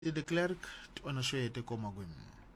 De Klerk tuanashwete komagwim.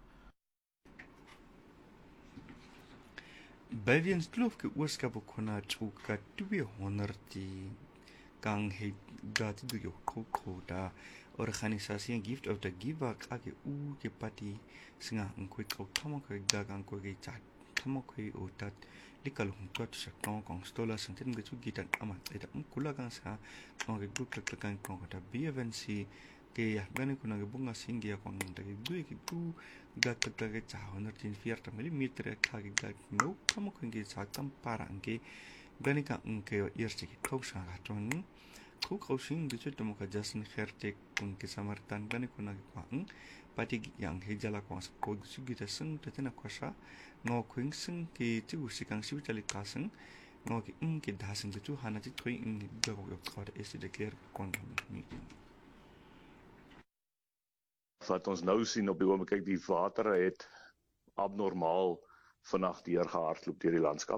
Byweens kloof ke oorskap khona chuka 200 kang het dat die kokota organisasi gift of the giver kake ke pati singa ngkwe kama ke dagang ko ke chat kama ke otat likal huntot sa kong stola santin ge chu gitan amat eta kula kang sa ke group kang kota BFNC ke ya gani kuna ge bunga singi ya kong de dui ki tu gat ke cha 140 mm kage gat no kama ke sa tam parang ke gani ka ke eerste ki kausa gaton Kukausing gitu temu kajasan hertek kung kisamartan gani kuna kwang pati yang hejala kwang ko gita seng tetena kwasa ngo kwing seng ki tu sikang siu tali kaseng ngo ki daseng gitu hana ti thui dago yo kwada esi de keer kwang meeting. Wat ons nou sien op die oomblik, kyk die water het abnormaal vanaand deurgehardloop deur die landskap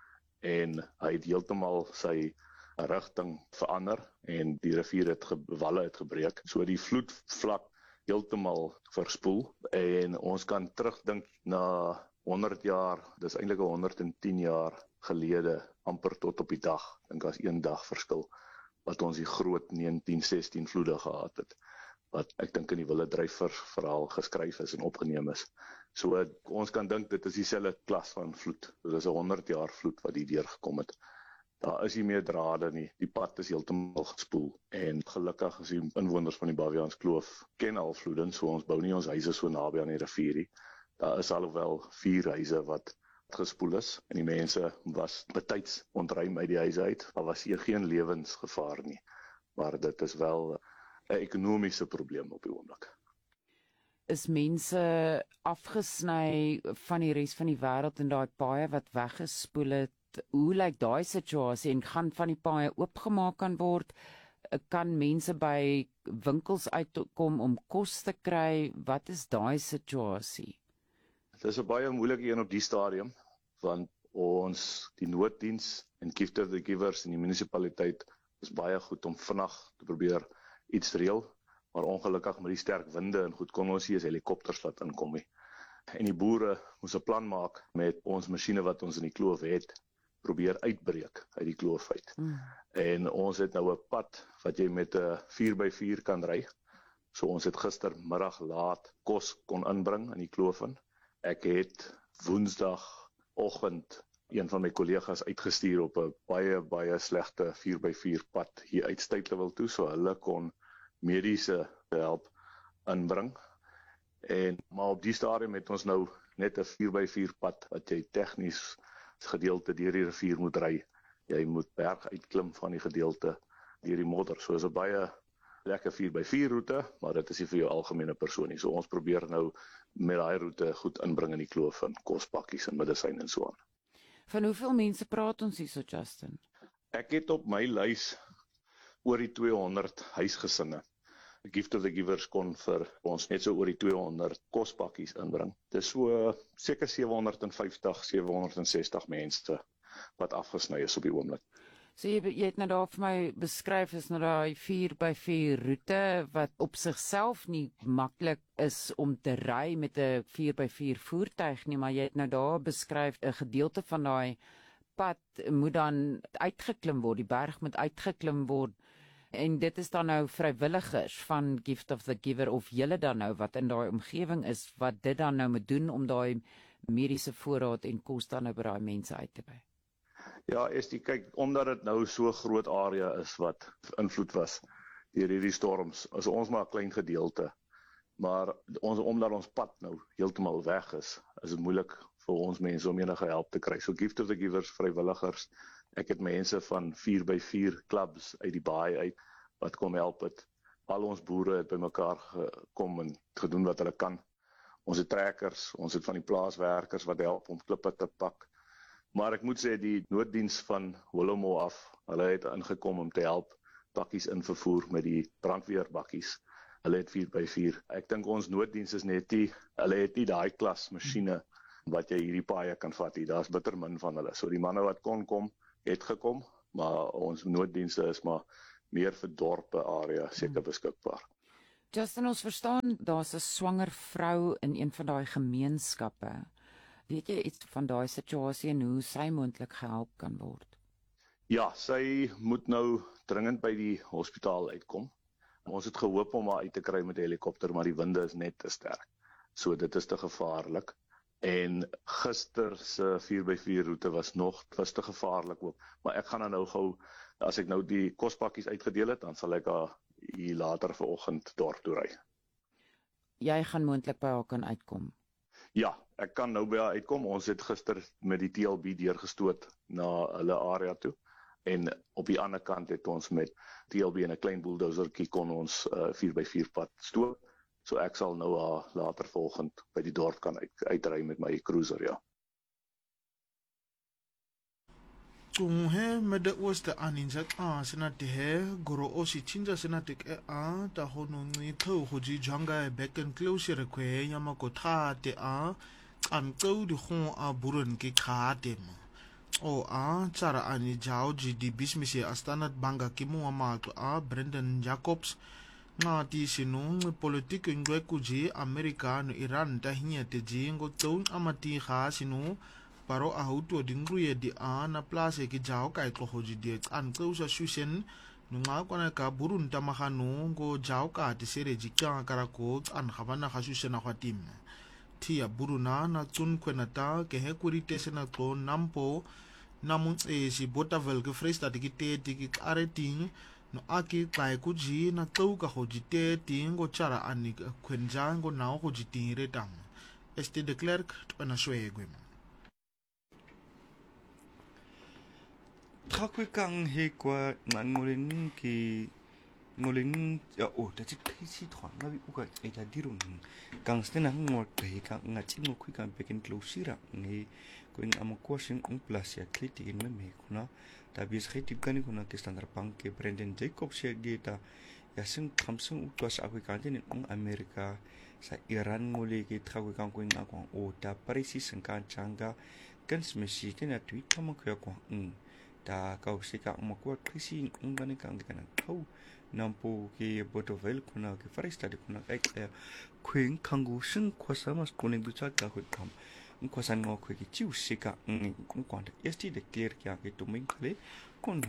en hy het heeltemal sy rigting verander en die rivier het walle het gebreek. So die vloedvlak heeltemal verspoel en ons kan terugdink na 100 jaar, dis eintlik 110 jaar gelede, amper tot op die dag, dink as een dag verskil, wat ons die groot 1916 vloede gehad het, wat ek dink in die Wille Dryver verhaal geskryf is en opgeneem is. So ons kan dink dit is dieselfde klas van vloed. Dit is 'n 100 jaar vloed wat hier deurgekom het. Daar is nie meer drade nie, die pad is heeltemal gespoel en gelukkig is die inwoners van die Baviaans Kloof ken al vloede, so ons bou nie ons huise so naby aan die rivier nie. Daar is alhoewel 4 huise wat gespoel is en die mense was betyds ontruim uit die huise uit. Daar was hier geen lewensgevaar nie, maar dit is wel 'n ekonomiese probleem op die oomblik. Is mense afgesny van die res van die wêreld en daai paaie wat weggespoel het? Hoe lyk daai situasie en gaan van die paaie oopgemaak kan word? Kan mense by winkels uitkom om kos te kry? Wat is daai situasie? Dit is 'n baie moeilike een op die stadium, want die nooddiens en Gift of the Givers in die munisipaliteit is baie goed om vinnig te probeer iets reël, maar ongelukkig met die sterk winde en goed kon ons nie eens helikopters laat inkom nie. En die boere moes 'n plan maak met ons masjiene wat ons in die kloof het, probeer uitbreek uit die kloof uit. En ons het nou 'n pad wat jy met 'n 4x4 kan ry. So ons het gistermiddag laat kos kon inbring in die kloof in. Ek het woensdagoggend een van my kollegas uitgestuur op 'n baie slegte 4x4 pad hier uit Stytliwil toe, so hulle kon mediese help inbring. Maar op die stadium het ons nou net 'n 4x4 pad wat jy tegnies gedeelte deur die rivier moet ry. Jy moet berg uitklim van die gedeelte deur die modder. So is 'n baie lekker 4x4 roete, maar dit is nie vir jou algemene persoon nie. So ons probeer nou met daai roete goed inbring in die kloof en kospakkies en medisyne en so aan. Van hoeveel mense praat ons hier so, Justin? Ek het op my lys oor die 200 huisgesinne. The Gift of the Givers kon vir ons net so oor die 200 kospakkies inbring. Dis so seker 750-760 mense wat afgesny is op die oomblik. So jy het nou daar vir my beskryf is nou daai 4x4 roete wat op sigself nie maklik is om te ry met 'n 4x4 voertuig nie, maar jy het nou daar beskryf 'n gedeelte van daai pad moet dan uitgeklim word, die berg moet uitgeklim word. En dit is dan nou vrywilligers van Gift of the Giver of julle dan nou wat in daai omgewing is wat dit dan nou moet doen om daai mediese voorraad en kos dan nou by daai mense uit te by. Ja, kyk, omdat dit nou so groot area is wat invloed was deur hierdie storms, is ons maar 'n klein gedeelte. Maar omdat ons pad nou heeltemal weg is dit moeilik vir ons mense om enige help te kry. So Gift of the Givers vrywilligers. Ek het mense van 4x4 clubs uit die baai uit wat kom help het. Al ons boere het bymekaar gekom en gedoen wat hulle kan. Ons het trekkers, ons het van die plaaswerkers wat help om klippe te pak. Maar ek moet sê die nooddiens van Holomo af, hulle het ingekom om te help bakkies in vervoer met die brandweerbakkies. Hulle het 4x4. Ek dink ons nooddiens is net hulle het nie daai klas masjiene wat jy hierdie paaie kan vat nie. Daar's bitter min van hulle. So die manne wat kon kom, het gekom, maar ons nooddienste is maar meer vir dorpe area seker beskikbaar. Justin, ons verstaan daar's 'n swanger vrou in een van daai gemeenskappe. Weet jy iets van daai situasie en hoe sy moontlik gehelp kan word? Ja, sy moet nou dringend by die hospitaal uitkom. Ons het gehoop om haar uit te kry met 'n helikopter, maar die winde is net te sterk. So dit is te gevaarlik. En gister se 4x4 roete was te gevaarlik ook. Maar ek gaan nou gou, as ek nou die kospakkies uitgedeel het, dan sal ek haar hier later vanoggend dorp toe ry. Jy gaan moontlik by haar kan uitkom. Ja, ek kan nou by haar uitkom. Ons het gister met die TLB deurgestoot na hulle area toe. En op die ander kant het ons met TLB en 'n klein bulldozertjie kon ons 4x4 pad stoot. So ek sal nou later volgend by die dorp kan uitry met my cruiser, ja. Tunghe met de ooste aninja senate he goro osi chinja senate ta hono ni tho hoji janga back and closure kwe nyama ko tha te an tsou di khon burun ke khate o tsara ani jao ji di business Standard Bank ki mo ma Brendan Jacobs nga ti sinung politik ngwe kuji America no Iran ta hinya te jingo tsou amati kha sinu paro ahuto dingruye di na place ki jao kai tlohoji di an tseusa shushen nunga kwana ka burun tamahanu ngo jao ka te sere jika karako an khabana khashushen na khatim tia buruna na tsun kwenata ke he kuri tesena to nampo namun si botavel ke fresta ki te ki areting no aki kai kuji na tseu ka hoji te tingo chara ani kwenja ngo na hoji tin retam este de Klerk na shwegwe Trakwe kang he kwa ngolin ki ngolin ya da chi si thon na bi uka eta dirun kang stena ngor pe ka ngati ngo kwi kan pekin closira ngi ko in am question un plus ya kliti in me kuna da bis khiti kan kuna ke Standard Bank ke Brendan Jacobs she geta ya sing thamsung utwas akwi kan den un America sa Iran ngole ke trakwe kang ko na ko da parisi sengkan changa kan smesi tena tweet kama ko ko ta kau sika umakua krisi ungane kang kana kau nampo ke botovel kuna ke farista de kuna kai kwen kangu sing kwasa mas kuning du cha ka ko kam kwasa ngo ko ki chiu sika kwant esti de clear kya ke to min khale kon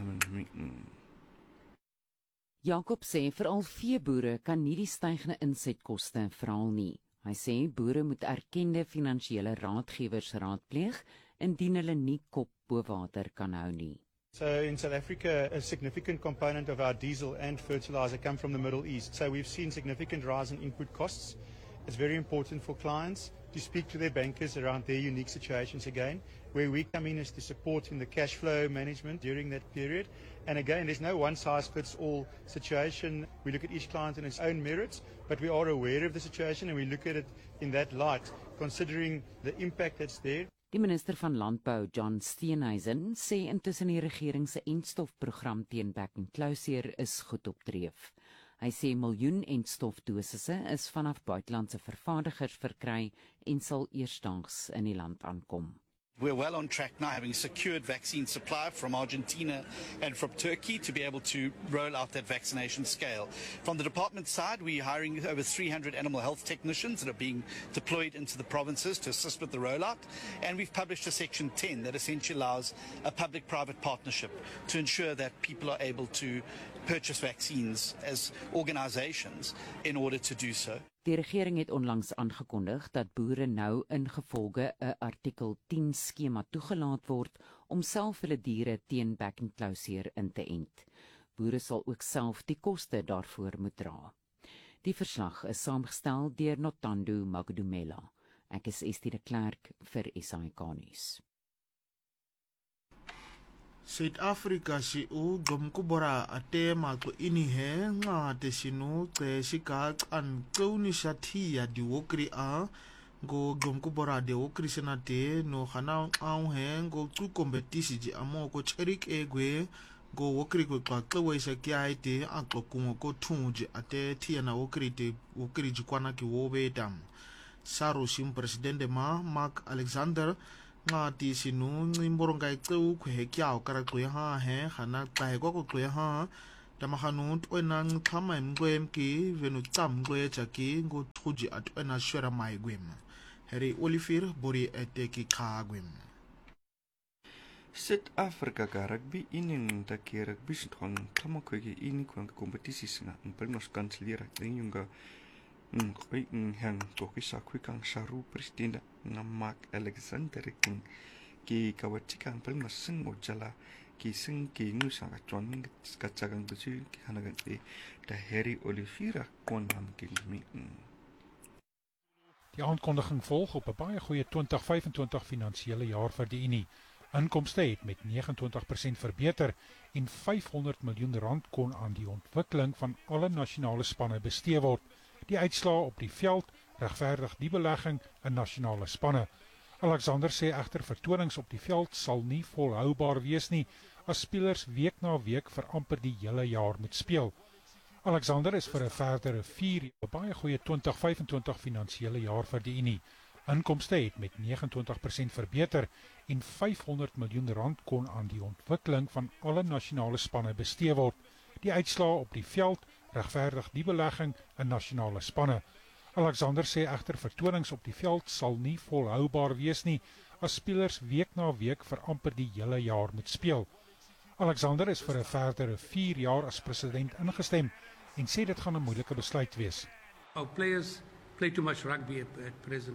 Jacob sê veral veeboere kan nie die stygende insetkoste verhaal nie. Hy sê boere moet erkende finansiële raadgewers raadpleeg indien hulle nie kop bo water kan hou nie. So in South Africa, a significant component of our diesel and fertilizer come from the Middle East. So we've seen significant rise in input costs. It's very important for clients to speak to their bankers around their unique situations again. Where we come in is to support in the cash flow management during that period. And again, there's no one-size-fits-all situation. We look at each client in its own merits, but we are aware of the situation and we look at it in that light, considering the impact that's there. Die minister van Landbou, John Steenhuisen, sê intussen die regering se entstofprogram teen bekkenklouseer is goed op dreef. Hy sê miljoen entstofdosisse is vanaf buitelandse vervaardigers verkry en sal eersdaags in die land aankom. We're well on track now, having secured vaccine supply from Argentina and from Turkey to be able to roll out that vaccination scale. From the department side, we're hiring over 300 animal health technicians that are being deployed into the provinces to assist with the rollout. And we've published a Section 10 that essentially allows a public-private partnership to ensure that people are able to purchase vaccines as organizations in order to do so. Die regering het onlangs aangekondig dat boere nou ingevolge 'n artikel 10 skema toegelaat word om self hulle diere teen bekkenklouseer in te ent. Boere sal ook self die koste daarvoor moet dra. Die verslag is saamgestel deur Nothando Magdumela. Ek is Estie de Klerk vir SAK nuus. Suid-Afrika si gomkubora ate mato inihe nga te sinu te sika an kauni shatia di wokri go gomkubora de wokri senate no hana he go tu kompetisi ji amo ko cherik egwe go wokri ko tlawe shakia ite aklo kungo ko tunji ate tia na wokri ji kwana ki wobetam saro sim presidente Mark Alexander nga ti sinu ngimborongai tseu khwe kyao kara kwe ha he khana tai ko kwe ha Tamahanut wena ngxama imqwemki venu tsamqwe jaki ngothuji at wena shwera maigwem. Harry Olivier bori eteki khagwem. Suid-Afrika ka rugby inin ta ke rugby sithong tama khwege ini kwang competitions nga ngpelnos kanselier yunga ngoi hang tokisa kwikang sharu president nga Mark Alexander king ki kawachika ngpelnos sing ojala ki sing ki nusa ka chon ka chagang tu ki hanagan da Harry Olivier kon ham king mi. Die aankondiging volg op 'n baie goeie 2025 finansiële jaar vir die Unie. Inkomste het met 29% verbeter en R500 miljoen kon aan die ontwikkeling van alle nasionale spanne bestee word. Die uitslae op die veld regverdig die belegging in nasionale spanne. Alexander sê egter vertonings op die veld sal nie volhoubaar wees nie as spelers week na week vir amper die hele jaar moet speel. Alexander is vir 'n verdere 4 jaar 'n baie goeie 2025 finansiële jaar vir die Unie. Inkomste het met 29% verbeter en R500 miljoen kon aan die ontwikkeling van alle nasionale spanne bestee word. Die uitslae op die veld regverdig die belegging in nasionale spanne. Alexander sê egter vertonings op die veld sal nie volhoubaar wees nie as spelers week na week vir amper die hele jaar moet speel. Alexander is vir 'n verdere 4 jaar as president ingestem en sê dit gaan 'n moeilike besluit wees. Our players play too much rugby at present.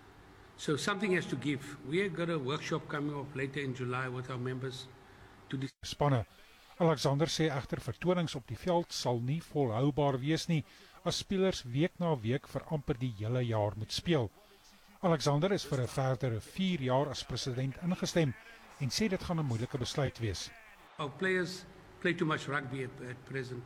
So something has to give. We've got a workshop coming up later in July with our members to spanne. Alexander sê egter vertonings op die veld sal nie volhoubaar wees nie as spelers week na week vir amper die hele jaar moet speel. Alexander is vir 'n verdere 4 jaar as president ingestem en sê dit gaan 'n moeilike besluit wees. Our players play too much rugby at present.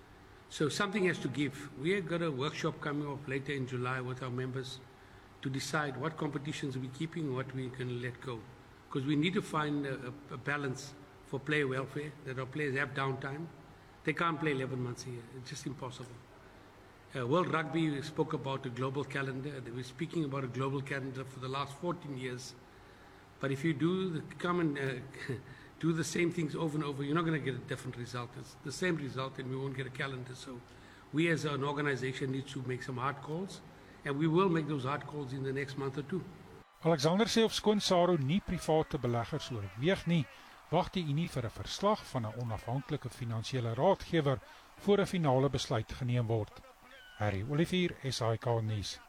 So something has to give. We've got a workshop coming up later in July with our members to decide what competitions we're keeping, what we can let go. Because we need to find a balance for player welfare, that our players have downtime. They can't play 11 months a year. It's just impossible. World Rugby spoke about a global calendar. They were speaking about a global calendar for the last 14 years. But if you come and do the same things over and over, you're not going to get a different result. It's the same result and we won't get a calendar. So we as an organization need to make some hard calls. And we will make those hard calls in the next month or two. Alexander sê of skoon SARU nie private beleggers oorweeg nie, wag die Unie vir 'n verslag van 'n onafhanklike finansiële raadgewer voor 'n finale besluit geneem word. Harry Olivier, SAK nuus.